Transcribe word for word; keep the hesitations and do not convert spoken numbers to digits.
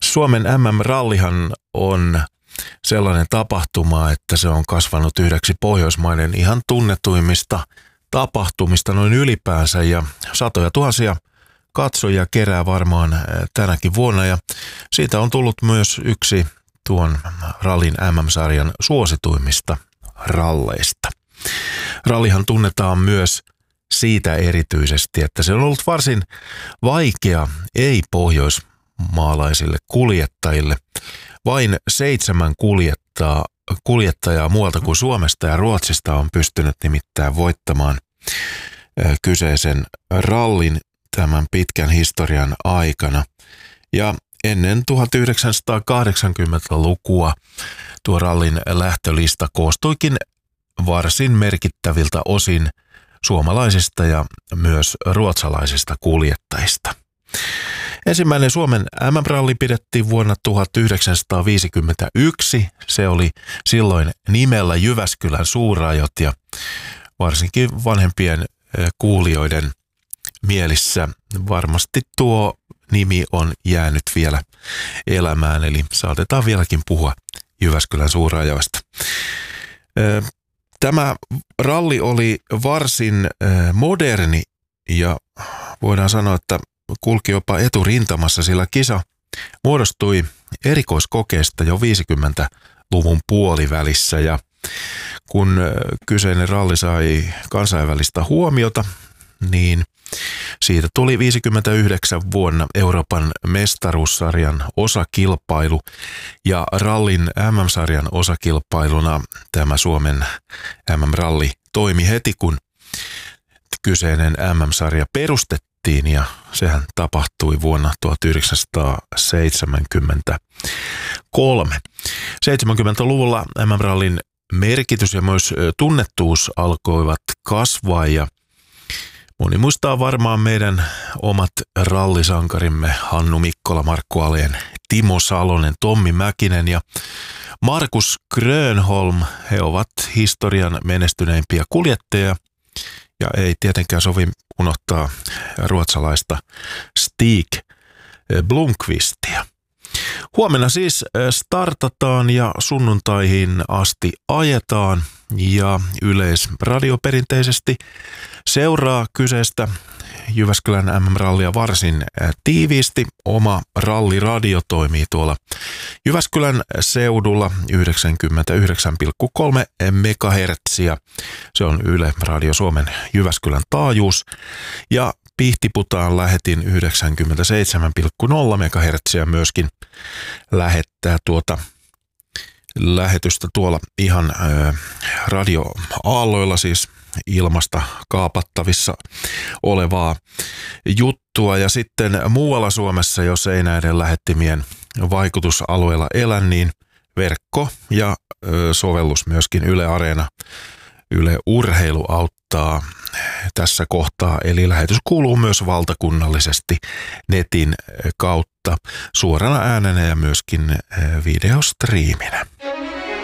Suomen M M-rallihan on sellainen tapahtuma, että se on kasvanut yhdeksi Pohjoismaiden ihan tunnetuimmista tapahtumista noin ylipäänsä ja satoja tuhansia katsojia kerää varmaan tänäkin vuonna ja siitä on tullut myös yksi tuon rallin M M-sarjan suosituimmista ralleista. Rallihan tunnetaan myös siitä erityisesti, että se on ollut varsin vaikea ei-pohjoismaalaisille kuljettajille. Vain seitsemän kuljettaa, kuljettajaa muualta kuin Suomesta ja Ruotsista on pystynyt nimittäin voittamaan kyseisen rallin tämän pitkän historian aikana. Ja ennen tuhatyhdeksänsataakahdeksankymmentälukua tuo rallin lähtölista koostuikin varsin merkittäviltä osin suomalaisista ja myös ruotsalaisista kuljettajista. Ensimmäinen Suomen M M-ralli pidettiin vuonna tuhatyhdeksänsataaviisikymmentäyksi. Se oli silloin nimellä Jyväskylän suurajot ja varsinkin vanhempien kuulijoiden mielissä varmasti tuo nimi on jäänyt vielä elämään, eli saatetaan vieläkin puhua Jyväskylän suurajoista. Tämä ralli oli varsin moderni ja voidaan sanoa, että kulki jopa eturintamassa, sillä kisa muodostui erikoiskokeesta jo viisikymmentäluvun puolivälissä ja kun kyseinen ralli sai kansainvälistä huomiota, niin siitä tuli viisikymmentäyhdeksän vuonna Euroopan mestaruussarjan osakilpailu ja rallin M M-sarjan osakilpailuna tämä Suomen M M-ralli toimi heti, kun kyseinen M M-sarja perustettiin ja sehän tapahtui vuonna tuhatyhdeksänsataaseitsemänkymmentäkolme. seitsemänkymmentäluvulla M M-rallin merkitys ja myös tunnettuus alkoivat kasvaa ja moni muistaa varmaan meidän omat rallisankarimme Hannu Mikkola, Markku Alén, Timo Salonen, Tommi Mäkinen ja Markus Grönholm. He ovat historian menestyneimpiä kuljettajia ja ei tietenkään sovi unohtaa ruotsalaista Stig Blomqvistia. Huomenna siis startataan ja sunnuntaihin asti ajetaan ja Yleisradio perinteisesti seuraa kyseistä Jyväskylän M M-rallia varsin tiiviisti. Oma ralliradio toimii tuolla Jyväskylän seudulla yhdeksänkymmentäyhdeksän pilkku kolme megahertsiä. Se on Yle Radio Suomen Jyväskylän taajuus ja Pihtiputaan lähetin yhdeksänkymmentäseitsemän pilkku nolla megahertsiä myöskin lähettää tuota lähetystä tuolla ihan ö, radioaalloilla, siis ilmasta kaapattavissa olevaa juttua. Ja sitten muualla Suomessa, jos ei näiden lähettimien vaikutusalueella elä, niin verkko ja ö, sovellus myöskin Yle Areena, Yle Urheilu auttaa tässä kohtaa, eli lähetys kuuluu myös valtakunnallisesti netin kautta suorana äänenä ja myöskin videostriiminä.